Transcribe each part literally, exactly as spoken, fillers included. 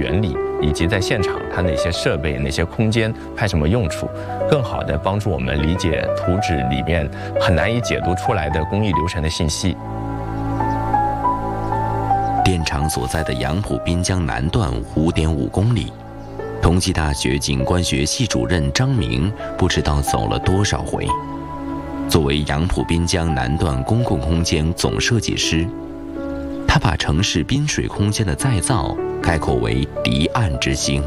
原理，以及在现场它哪些设备、哪些空间派什么用处，更好地帮助我们理解图纸里面很难以解读出来的工艺流程的信息。 电厂所在的杨浦滨江南段 五点五公里，同济大学景观学系主任张明不知道走了多少回。作为杨浦滨江南段公共空间总设计师，他把城市滨水空间的再造概括为堤岸之星。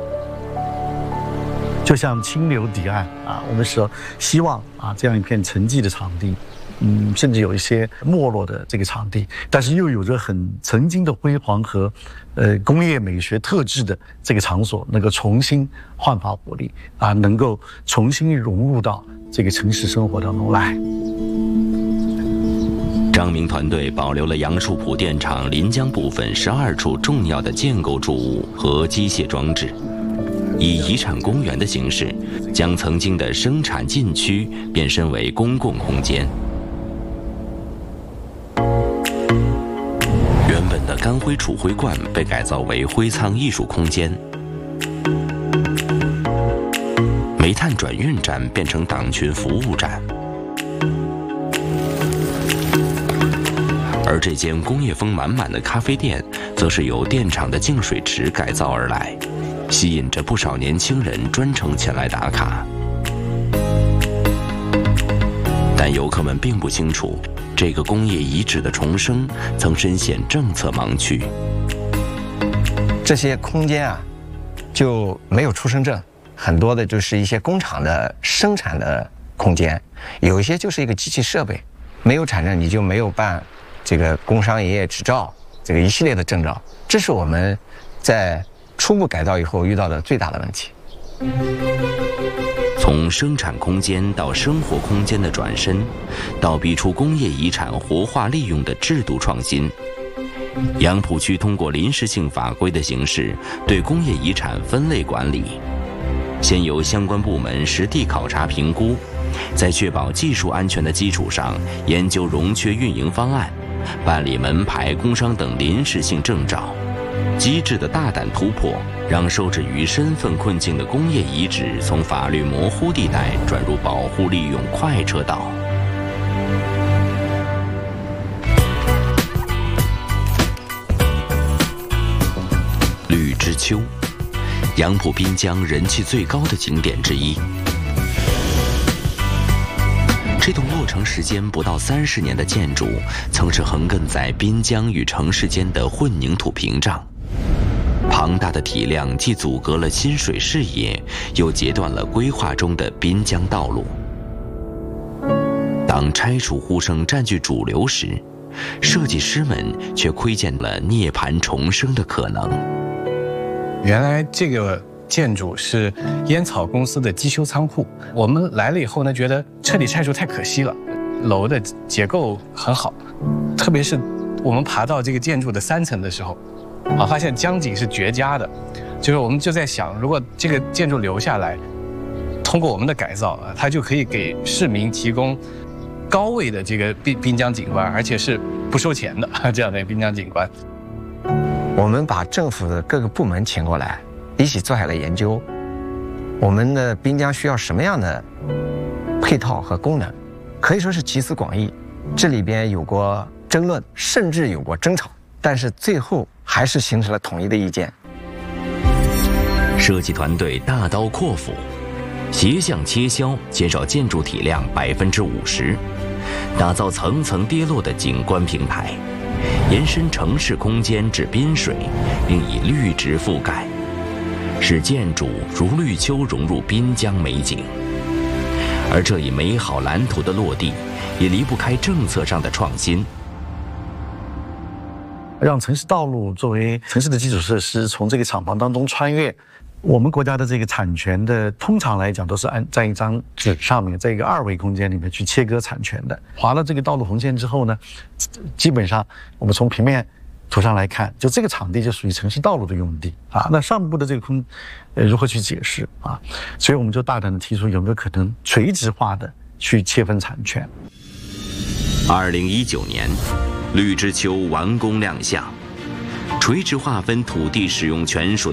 就像清流堤岸啊，我们说希望啊这样一片沉寂的场地，嗯，甚至有一些没落的这个场地，但是又有着很曾经的辉煌和呃工业美学特质的这个场所，能够重新焕发活力啊，能够重新融入到这个城市生活当中来。 张明团队保留了杨树浦电厂临江部分十二处重要的建构筑物和机械装置，以遗产公园的形式，将曾经的生产禁区变身为公共空间。原本的干灰储灰罐被改造为灰仓艺术空间，煤炭转运站变成党群服务站。而这间工业风满满的咖啡店，则是由电厂的净水池改造而来，吸引着不少年轻人专程前来打卡。但游客们并不清楚，这个工业遗址的重生曾深陷政策盲区。 这些空间啊，就没有出生证，很多的就是一些工厂的生产的空间，有一些就是一个机器设备，没有产证你就没有办这个工商营业执照，这个一系列的证照，这是我们在初步改造以后遇到的最大的问题。 从生产空间到生活空间的转身，到逼出工业遗产活化利用的制度创新，杨浦区通过临时性法规的形式对工业遗产分类管理，先由相关部门实地考察评估，在确保技术安全的基础上研究融缺运营方案，办理门牌、工商等临时性证照。机制的大胆突破，让受制于身份困境的工业遗址从法律模糊地带转入保护利用快车道。绿之秋，杨浦滨江人气最高的景点之一。这栋落成时间不到三十年的建筑，曾是横亘在滨江与城市间的混凝土屏障。庞大的体量既阻隔了亲水视野，又截断了规划中的滨江道路。当拆除呼声占据主流时，设计师们却窥见了涅槃重生的可能。 原来这个建筑是烟草公司的机修仓库，我们来了以后呢，觉得彻底拆除太可惜了。楼的结构很好，特别是我们爬到这个建筑的三层的时候，啊，发现江景是绝佳的。就是我们就在想，如果这个建筑留下来，通过我们的改造啊，它就可以给市民提供高位的这个滨滨江景观，而且是不收钱的这样的滨江景观。 我们把政府的各个部门请过来，一起做下了研究，我们的滨江需要什么样的配套和功能，可以说是集思广益。这里边有过争论，甚至有过争吵，但是最后还是形成了统一的意见。 设计团队大刀阔斧，斜向切削，减少建筑体量百分之五十，打造层层跌落的景观平台，延伸城市空间至滨水，并以绿植覆盖，使建筑如绿秋融入滨江美景。而这一美好蓝图的落地，也离不开政策上的创新。 让城市道路作为城市的基础设施从这个厂房当中穿越，我们国家的这个产权的通常来讲都是按在一张纸上面，在一个二维空间里面去切割产权的。划了这个道路红线之后呢，基本上我们从平面图上来看，就这个场地就属于城市道路的用地啊。那上部的这个空，呃，如何去解释啊？所以我们就大胆的提出，有没有可能垂直化的去切分产权？ 二零一九年，绿之秋完工亮相，垂直划分土地使用权属